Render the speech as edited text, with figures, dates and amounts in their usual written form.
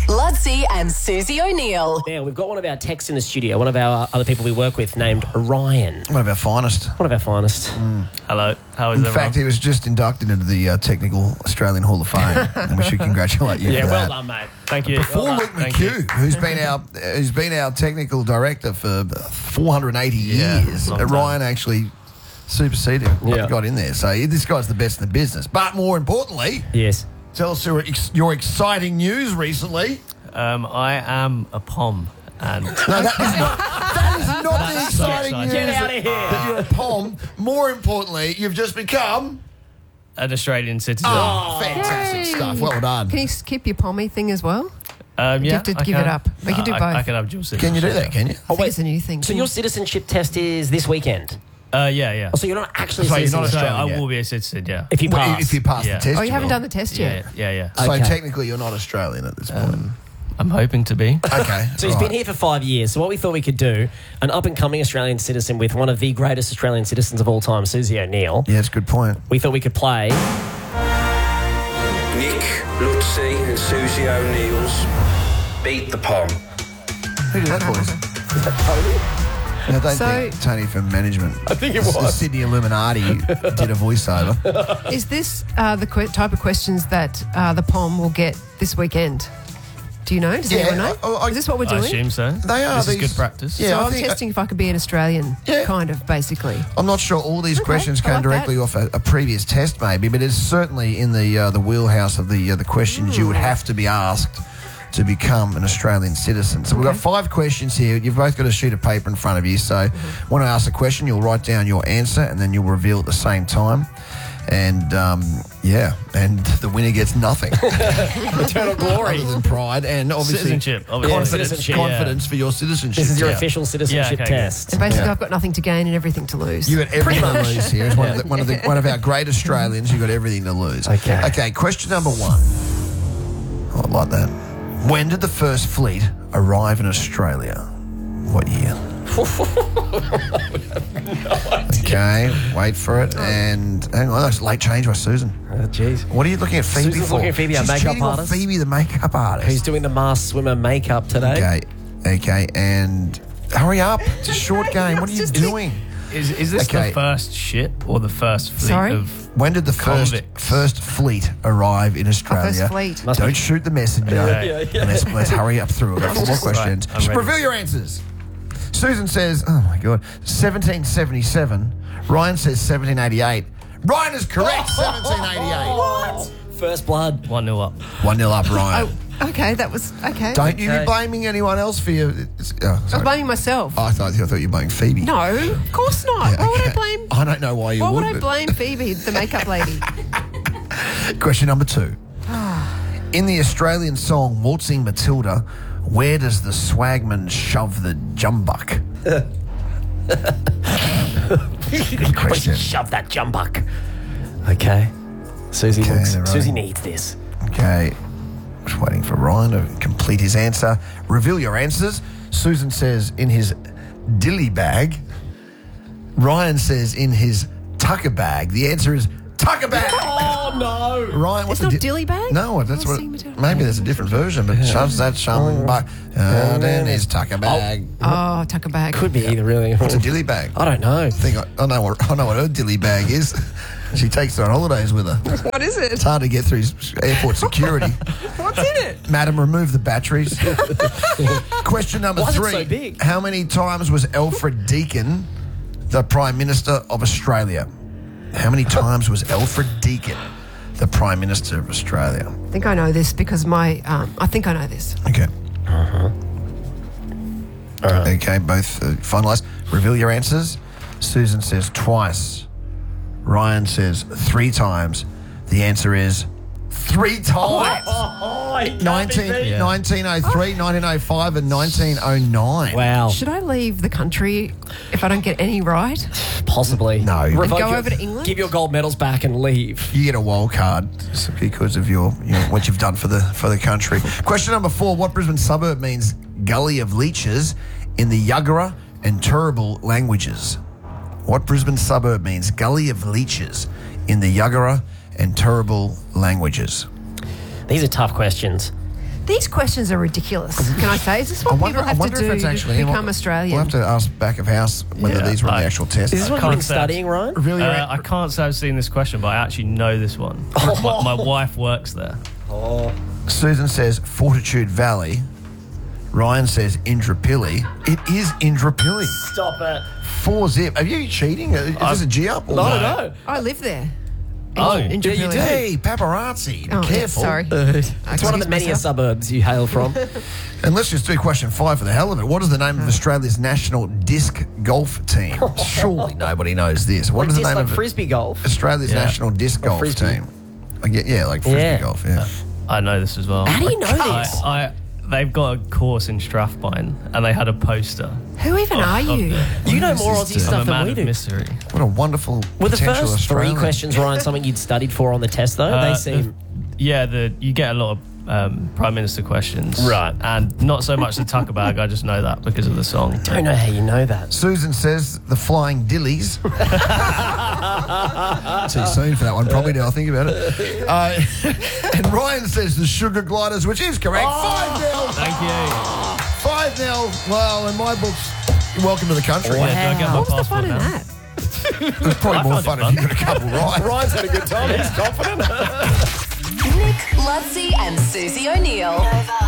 Ludsey and Susie O'Neill. Now, we've got one of our techs in the studio, one of our other people we work with named Ryan. One of our finest. One of our finest. Hello, how is In everyone? fact, he was just inducted into the Technical Australian Hall of Fame, and we should congratulate you Yeah, for well that. done, mate. Thank you. Before Well Luke done. Thank you. McHugh, who's been our technical director for 480 Yeah, years, long time. Ryan actually superseded him, Yeah. got in there. So this guy's the best in the business. But more importantly, Yes. tell us your exciting news recently. I am a POM, and No, that is not the exciting exciting. news. Get out of here. That you're a POM. More importantly, you've just become an Australian citizen. fantastic Yay. stuff. Well done. Can you skip your pommy thing as well? Yeah, you have to I give can. it up. We can do both. I can have dual citizenship. Can you do that? Can you? I think it's a new thing. So your citizenship test is this weekend? Yeah. Oh, so you're not actually a So you're citizen not of So Australia I yet? will be a citizen, yeah. If you Well, pass. if you pass Yeah. the test, Oh, you haven't will. done the test yet? Yeah. So Okay. technically, you're not Australian at this point. I'm hoping to be. Okay. So he's right. been here for 5 years. So what we thought we could do, an up-and-coming Australian citizen with one of the greatest Australian citizens of all time, Susie O'Neill. Yeah, it's a good point. We thought we could play. Nick, Lutsey and Susie O'Neill's Beat the Pom. Who did that voice? I don't think Tony from management. I think it The was. Sydney Illuminati did a voiceover. Is this the type of questions that the POM will get this weekend? Do you know? Does anyone know? Is this what we're I doing? assume so. They are This is these- good practice. Yeah, So I I'm think- testing if I could be an Australian, Yeah. kind of, basically. I'm not sure all these questions I came like directly that. off a previous test, maybe, but it's certainly in the wheelhouse of the questions you would have to be asked to become an Australian citizen. So we've got 5 questions here. You've both got a sheet of paper in front of you. So when I ask a question, you'll write down your answer and then you'll reveal at the same time. And, and the winner gets nothing. Eternal glory. Other than pride and obviously Citizenship, obviously. confidence, Citizenship, confidence for your citizenship. This is your Yeah. official citizenship Yeah, okay, test. And basically, Yeah. I've got nothing to gain and everything to lose. You got everything to lose here. As one of our great Australians, you got everything to lose. Okay. Okay. Question number 1. Oh, I like that. When did the first fleet arrive in Australia? What year? Okay, wait for it. And hang on, that's late change by Susan. Jeez. What are you looking at Phoebe Susan's for? looking at Phoebe, our She's makeup cheating on artist. Phoebe, the makeup artist. Who's doing the masked swimmer makeup today? Okay, and hurry up. It's a short game. What are you doing? Is this Okay. the first ship or the first fleet Sorry? of... When did the Convicts. first fleet arrive in Australia? First fleet. Don't shoot the messenger. Yeah. Let's hurry up through. We've got 4 more questions. I'm ready. Reveal your answers. Susan says, oh my God, 1777. Ryan says 1788. Ryan is correct, 1788. What? First blood. 1-0 up. 1-0 up, Ryan. Oh, okay, that was okay. Don't you be Okay. blaming anyone else for your... I was blaming myself. I thought you were blaming Phoebe. No, of course not. Yeah, Why would I okay. blame? I don't know why you Why would. would I but- blame Phoebe, the makeup lady? Question number 2. In the Australian song Waltzing Matilda, where does the swagman shove the jumbuck? Good question. Shove that jumbuck. Okay. Susie Okay, looks. right. Susie needs this. Okay. Just waiting for Ryan to complete his answer. Reveal your answers. Susan says in his dilly bag. Ryan says in his tucker bag. The answer is tucker bag. Oh no! Ryan, what's It's not the dilly bag? No, that's Oh, what. sing Matilda. Maybe there's a different version, but shoves that jumbuck in his tucker bag. Oh, tucker bag. Could be either, really. What's a dilly bag? I don't know. I know what her dilly bag is. She takes her on holidays with her. What is it? It's hard to get through airport security. What's in it? Madam, remove the batteries. Question number Why is it 3. so big? How many times was Alfred Deakin the Prime Minister of Australia? How many times was Alfred Deakin the Prime Minister of Australia? I think I know this because I think I know this. Okay. Okay, both finalised. Reveal your answers. Susan says twice. Ryan says 3 times. The answer is 3 times. 1903, 1905 and 1909. Wow. Should I leave the country if I don't get any right? Possibly. No. And Revoke go your- over to England? Give your gold medals back and leave. You get a wild card because of what you've done for the country. Question number 4. What Brisbane suburb means Gully of Leeches in the Yuggera and Turrbal languages? What Brisbane suburb means Gully of Leeches in the Yuggera and Turrbal languages? These are tough questions. These questions are ridiculous. Can I say? Is this what people have to do to become Australian? We'll have to ask back of house whether these were in the actual test. Is this what you've been studying, Ryan? Really? I can't say I've seen this question, but I actually know this one. My wife works there. Susan says Fortitude Valley. Ryan says Indooroopilly. It is Indooroopilly. Stop it. 4-0. Are you cheating? Is this a G up? Or No. I live there. Oh, in Yeah, you Jubilee. do. Hey, paparazzi. Be careful. Sorry. It's one of the many suburbs you hail from. And let's just do question 5 for the hell of it. What is the name of Australia's national disc golf team? Surely nobody knows this. What is the name like of frisbee golf? Australia's national disc golf frisbee. team? Like frisbee golf, yeah. I know this as well. How do you know this? They've got a course in Strathpine, and they had a poster. Who even are you? You know more Aussie I'm stuff a than man we of do. mystery. What a wonderful Were the potential first 3 Australian. questions, Ryan, something you'd studied for on the test, though? They seem... You get a lot of Prime Minister questions. Right. And not so much the tucker bag, I just know that because of the song. I don't know how you know that. Susan says the Flying Dillies. Too soon for that one, probably now I think about it. And Ryan says the Sugar Gliders, which is correct. 5-0. Thank you. 5-0. Well, in my books, you're welcome to the country. Wow. Do I get my What's the passport fun in now? that? It's probably more fun if you got a couple right. Ryan's had a good time. He's confident. Nick, Lutzi, and Susie O'Neill.